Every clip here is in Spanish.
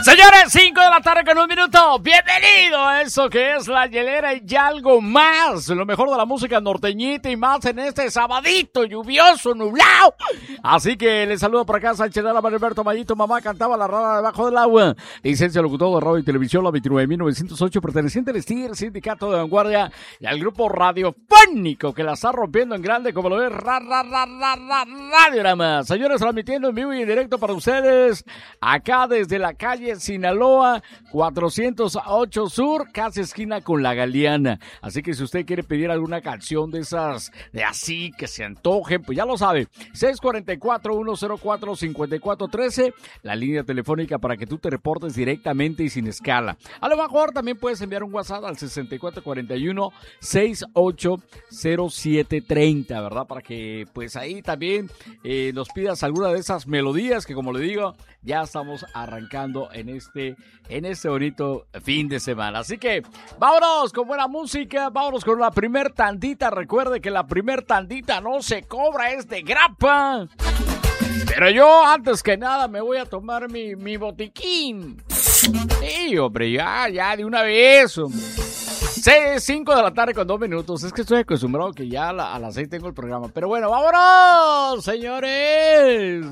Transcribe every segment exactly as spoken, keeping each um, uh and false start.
Señores, cinco de la tarde con un minuto. Bienvenido a eso que es La Hielera y algo más. Lo mejor de la música norteñita y más en este sabadito lluvioso, nublado. Así que les saludo por acá, Sánchez de la Alberto Mayito. Mamá cantaba la rara debajo del agua. Licencia locutor de radio y televisión, la veintinueve mil novecientos ocho, perteneciente al S T I R, Sindicato de Vanguardia, y al grupo radiofónico que la está rompiendo en grande, como lo es ra, ra, ra, ra, ra, Radiorama. Señores, transmitiendo en vivo y en directo para ustedes, acá desde la calle Sinaloa, cuatrocientos ocho Sur, casi esquina con La Galeana. Así que si usted quiere pedir alguna canción de esas, de así, que se antojen, pues ya lo sabe, seis cuatro cuatro, uno cero cuatro, cinco cuatro uno tres, la línea telefónica para que tú te reportes directamente y sin escala. A lo mejor también puedes enviar un WhatsApp al sesenta y cuatro cuarenta y uno, sesenta y ocho cero siete treinta, ¿verdad? Para que pues ahí también eh, nos pidas alguna de esas melodías que, como le digo, ya estamos arrancando en este, en este bonito fin de semana. Así que vámonos con buena música, vámonos con la primer tandita. Recuerde que la primer tandita no se cobra, es de grapa. Pero yo, antes que nada, me voy a tomar mi, mi botiquín. Sí, hombre, ya, ya, de una vez, hombre. cinco de la tarde con dos minutos. Es que estoy acostumbrado que ya a, la, a las seis tengo el programa. Pero bueno, vámonos, señores.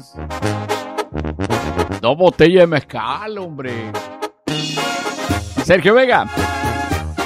Dos botellas de mezcal, hombre. Sergio Vega.